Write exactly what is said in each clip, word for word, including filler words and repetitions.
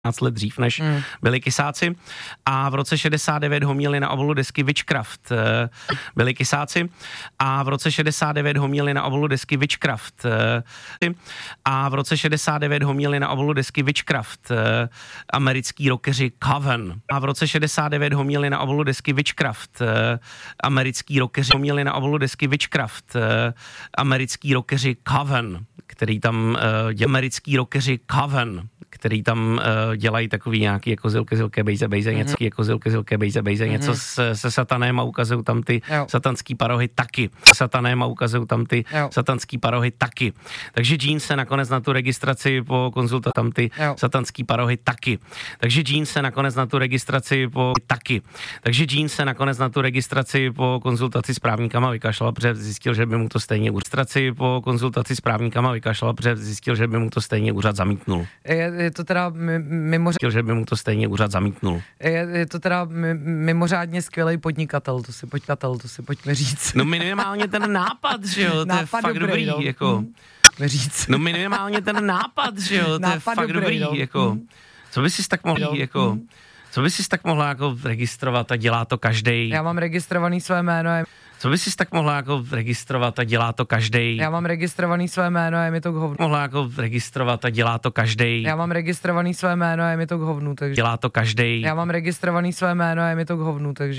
let dřív, než mm. byli Kysáci. A v roce šedesát devět ho měli na obalu desky Witchcraft. Byli Kysáci. A v roce šedesát devět ho měli na obalu desky Witchcraft. A v roce šedesát devět ho měli na obalu desky Witchcraft. Americký rockeři Coven. A v roce šedesát devět ho měli na obalu desky Witchcraft. Americký rockeři ho měli na obalu desky Witchcraft. Americký rockeři Coven, který tam uh, americký rockeři Coven, který tam uh, dělají takový nějaký jako zilke, zilke, bejze, bejze, mm-hmm. něco jako zilke, zilke, bejze, bejze, mm-hmm. něco se, se satanem a ukazují tam ty jo. satanský parohy taky. Se satanem a ukazují tam ty jo. satanský parohy taky. Takže Gene se nakonec na tu registraci po konzultaci tam ty jo. satanský parohy taky. Takže Gene se nakonec na tu registraci po taky. Takže Gene se nakonec na tu registraci po konzultaci s právníkama vykašlal, protože zjistil, že by mu to stejně registraci po konzultaci s právníkama vykašlal, protože zjistil, že by mu to stejně úřad zamítnul. Je, je to teda mimořádně, že by mu to stejně úřad zamítnul. Je, je to teda mimořádně skvělý podnikatel, to si podnikatel, to si pojďme říct. No minimálně ten nápad, že jo, to je fakt dobrý, dobrý no. jako. Hmm. Říct. No minimálně ten nápad, že jo, to je fakt dobrý, dobrý no. jako. Hmm. Co by si tak mohl, no. jako, hmm. co by si tak mohla jako registrovat a dělá to každej. Já mám registrovaný své jméno. Je... Co by si tak mohla jako registrovat a dělá to každej. Já mám registrovaný své jméno a je mi to k hovnu. Mohla jako registrovat a dělá to každej. Já mám registrovaný své jméno a je mi to k hovnu, takže. Dělá to každej. Já mám registrovaný své jméno a je mi to k hovnu, takže.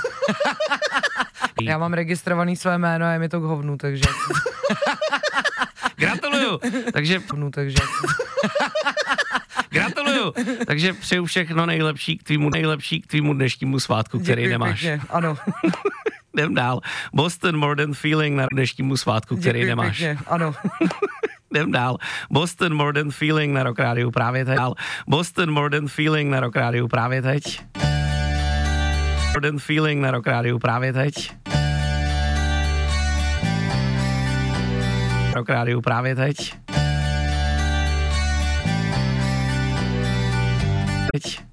Já mám registrovaný své jméno a je mi to k hovnu, takže. Gratuluju. Takže takže. Gratuluju. Takže přeju všechno nejlepší k tvýmu nejlepší k tvýmu dnešnímu svátku, který Děkuji nemáš. Pěkně, ano. Jdem dál. Boston Modern Feeling na dnešnímu svátku, který Děkuji nemáš. Pěkně, ano. Jdem dál. Boston Modern Feeling na Rock Rádiu právě teď. Boston Modern Feeling na Rock Rádiu právě teď. Modern Feeling na Rock Rádiu právě teď. Rock Rádiu právě teď. Teď.